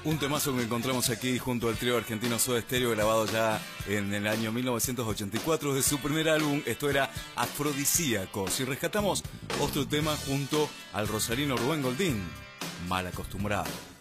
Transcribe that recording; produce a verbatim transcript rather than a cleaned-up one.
Un temazo que encontramos aquí junto al trío argentino Soda Stereo, grabado ya en el año mil novecientos ochenta y cuatro de su primer álbum. Esto era Afrodisíacos. Y rescatamos otro tema junto al rosarino Rubén Goldín, Mal Acostumbrado.